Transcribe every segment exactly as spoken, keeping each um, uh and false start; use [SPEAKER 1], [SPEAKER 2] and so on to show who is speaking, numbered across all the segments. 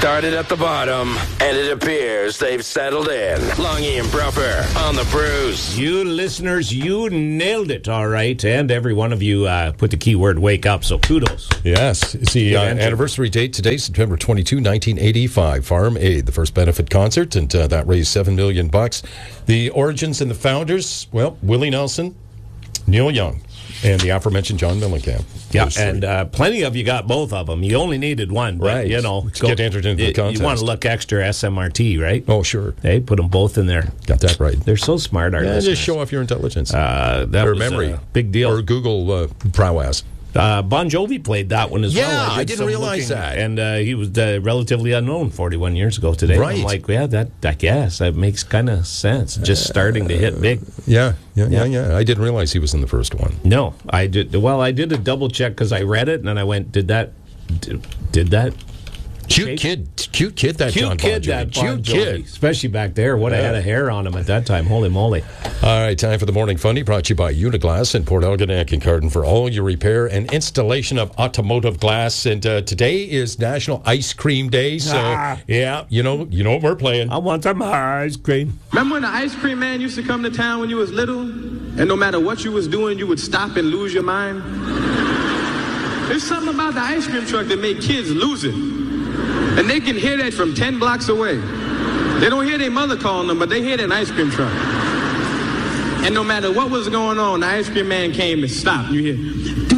[SPEAKER 1] started at the bottom, and it appears they've settled in. Longy and Bruffer on the Brews.
[SPEAKER 2] You listeners, you nailed it, all right. And every one of you uh, put the keyword wake up, so kudos.
[SPEAKER 3] Yes. It's the uh, anniversary date today, September twenty-second, nineteen eighty-five. Farm Aid, the first benefit concert, and uh, that raised seven million bucks. The origins and the founders, well, Willie Nelson, Neil Young, and the aforementioned John Mellencamp.
[SPEAKER 2] Yeah, and uh, plenty of you got both of them. You only needed one, but,
[SPEAKER 3] right.
[SPEAKER 2] you know.
[SPEAKER 3] Go, get entered into the contest.
[SPEAKER 2] You want to look extra S M R T, right?
[SPEAKER 3] Oh, sure.
[SPEAKER 2] They put them both in there.
[SPEAKER 3] Got that right.
[SPEAKER 2] They're so smart, our
[SPEAKER 3] yeah,
[SPEAKER 2] listeners.
[SPEAKER 3] just show off your intelligence.
[SPEAKER 2] Uh, that
[SPEAKER 3] or
[SPEAKER 2] was
[SPEAKER 3] memory.
[SPEAKER 2] A big deal.
[SPEAKER 3] Or Google uh, prowess.
[SPEAKER 2] Uh, Bon Jovi played that one as
[SPEAKER 3] yeah,
[SPEAKER 2] well.
[SPEAKER 3] I, did I didn't realize
[SPEAKER 2] looking,
[SPEAKER 3] that.
[SPEAKER 2] And uh, he was uh, relatively unknown forty-one years ago today.
[SPEAKER 3] Right.
[SPEAKER 2] I'm like, yeah, that I guess that makes kind of sense. Just starting to hit big.
[SPEAKER 3] Yeah, yeah, yeah,
[SPEAKER 2] Yeah.
[SPEAKER 3] yeah. I didn't realize he was in the first one.
[SPEAKER 2] No, I did. Well, I did a double check because I read it and then I went, did that, did, did that?
[SPEAKER 3] Cute
[SPEAKER 2] shape?
[SPEAKER 3] kid, cute kid, that
[SPEAKER 2] Cute
[SPEAKER 3] John
[SPEAKER 2] kid,
[SPEAKER 3] Bon Jovi.
[SPEAKER 2] that Bon
[SPEAKER 3] Cute
[SPEAKER 2] Jovi,
[SPEAKER 3] kid.
[SPEAKER 2] especially back there. What a head of hair on him at that time. Holy moly.
[SPEAKER 3] All right, time for the Morning Funny, brought to you by Uniglass in Port Elgin and Carden for all your repair and installation of automotive glass. And uh, today is National Ice Cream Day, so
[SPEAKER 2] Ah.
[SPEAKER 3] yeah, you know, you know what we're playing.
[SPEAKER 2] I want some ice cream.
[SPEAKER 4] Remember when the ice cream man used to come to town when you was little, and no matter what you was doing, you would stop and lose your mind? There's something about the ice cream truck that made kids lose it. And they can hear that from ten blocks away. They don't hear their mother calling them, but they hear that ice cream truck. And no matter what was going on, the ice cream man came and stopped. You hear,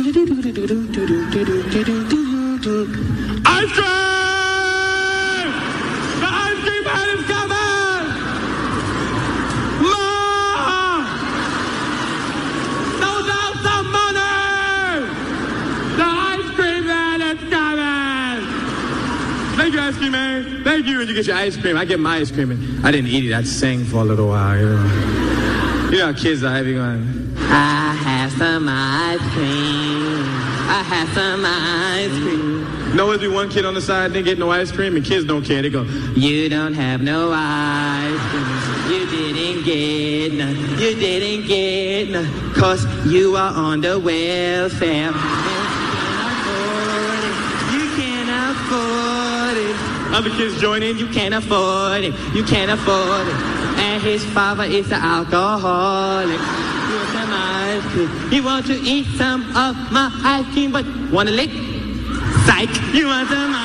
[SPEAKER 4] ice cream! The ice cream man is coming! Mom! Those out some money! The ice cream man is coming! Thank you, ice cream man. Thank you. And you get your ice cream. I get my ice cream. And I didn't eat it. I sang for a little while. You know, you know how kids are having going, I have some ice cream. I have some ice cream. No, there'd be one kid on the side didn't get no ice cream, and kids don't care. They go, you don't have no ice cream. You didn't get none. You didn't get none. Cause you are on the welfare. You can't afford it. Other kids join in, you can't afford it. You can't afford it. And his father is an alcoholic. You want some ice cream. You want to eat some of my ice cream, but wanna lick? Psych. You want some ice